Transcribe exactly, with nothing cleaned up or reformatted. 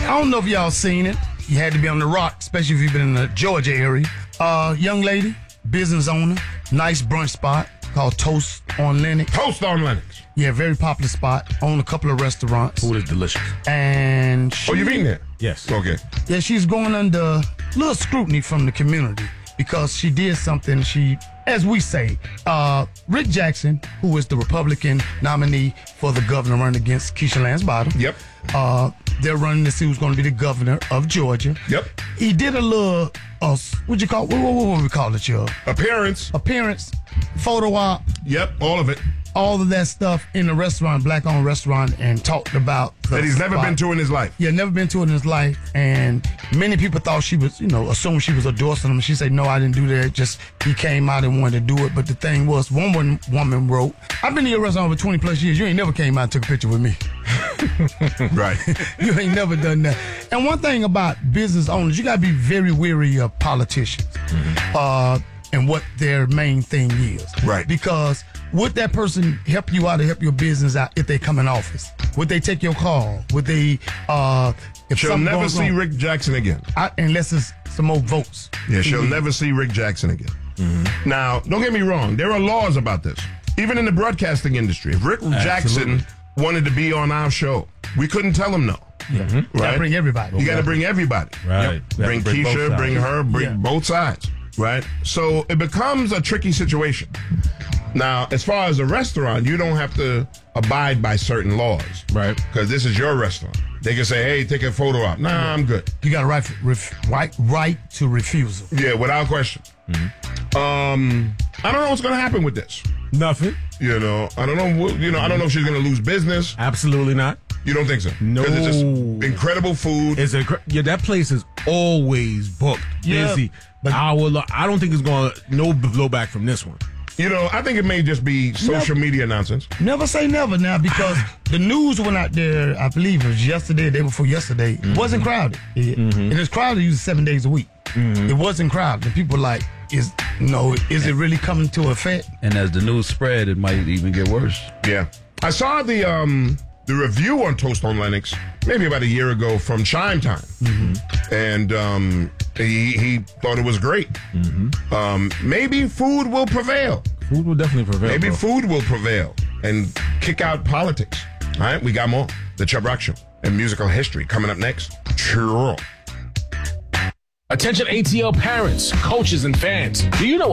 I don't know if y'all seen it. You had to be on the rock, especially if you've been in the Georgia area. Uh, young lady, business owner, nice brunch spot called Toast on Lennox. Toast on Lennox. Yeah, very popular spot. Own a couple of restaurants. Food is delicious. And she, Oh, you've eaten there? Yes. Okay. yeah, she's going under a little scrutiny from the community because she did something. She, as we say, uh, Rick Jackson, who is the Republican nominee for the governor running against Keisha Lance Bottom. Yep. Uh, they're running to see who's going to be the governor of Georgia. Yep. He did a little, uh, what'd you call, what, what, what would we call it, y'all? Appearance. Appearance, photo op, Yep, all of it. all of that stuff in the restaurant, black-owned restaurant, and talked about the That he's never spot. been to in his life. Yeah, never been to it in his life. And many people thought she was, you know, assumed she was endorsing him. She said, no, I didn't do that. Just he came out and wanted to do it. But the thing was, one woman, woman wrote, I've been to your restaurant for twenty plus years. You ain't never came out and took a picture with me. Right. You ain't never done that. And one thing about business owners, you got to be very wary of politicians mm-hmm. uh, and what their main thing is. Right. Because would that person help you out or help your business out if they come in office? Would they take your call? Would they, uh, if She'll something never goes see wrong, Rick Jackson again. I, unless it's some more votes. Yeah, she'll Mhm. never see Rick Jackson again. Mm-hmm. Now, don't get me wrong. There are laws about this. Even in the broadcasting industry. If Rick Absolutely. Jackson wanted to be on our show, we couldn't tell him no. Yeah. Right? You got to bring everybody. You got to bring everybody. Right. Yep. You Bring gotta bring both Keisha, sides. bring her, bring Yeah. both sides. Right? So it becomes a tricky situation. Now, as far as a restaurant, you don't have to abide by certain laws. Right. Because this is your restaurant. They can say, hey, take a photo out. Nah, I'm good. You got a right, ref, right, right to refusal. Yeah, without question. Mm-hmm. Um, I don't know what's going to happen with this. Nothing. You know, I don't know. what- You know, I don't know if she's going to lose business. Absolutely not. You don't think so? No. Because it's just incredible food. It's a cr- yeah. That place is always booked, Yeah, busy. but- I will. I don't think it's going to no blowback from this one. You know, I think it may just be social media nonsense. Never say never now, because the news went out there, I believe it was yesterday, day before yesterday. It wasn't crowded. It, And it's crowded usually seven days a week. It wasn't crowded. And people like, is no, is it really coming to effect? And as the news spread, it might even get worse. Yeah. I saw the um the review on Toast on Lennox maybe about a year ago from Chime Time. Mm-hmm. And um he, he thought it was great. Mm-hmm. Um, maybe food will prevail. Food will definitely prevail. Maybe bro. food will prevail and kick out politics. All right, we got more. The Chubb Rock Show and musical history coming up next. Sure. Attention A T L parents, coaches, and fans. Do you know